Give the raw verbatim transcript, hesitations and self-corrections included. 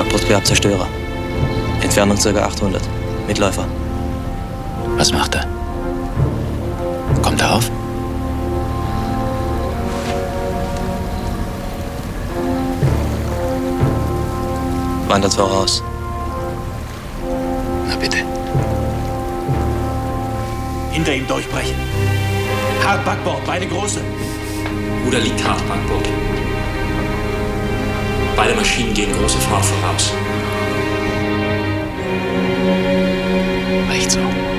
Schlagbrust gehabt, Zerstörer. Entfernung ca. achthundert. Mitläufer. Was macht er? Kommt er auf? Wandert voraus. Na bitte. Hinter ihm durchbrechen. Hart Backbord, beide große. Ruder liegt hart Backbord. Beide Maschinen gehen große Fahrt voraus. Recht so.